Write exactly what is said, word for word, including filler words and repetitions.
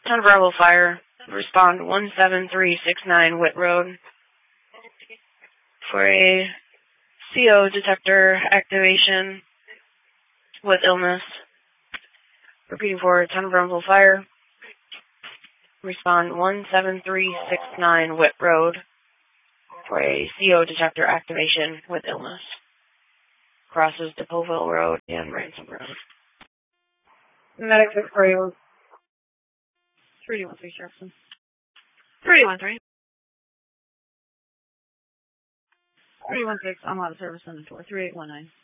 Town of Bravo Fire, respond one seven three six nine Whit Road for a C O detector activation with illness. Repeating for Town of Bravo Fire, respond one seven three six nine Whit Road for a C O detector activation with illness. Crosses DePauville Road and Ransom Road. Medic six for you. three one three, Jefferson. three one three. three one six, I'm out of service on the floor. three eight one nine.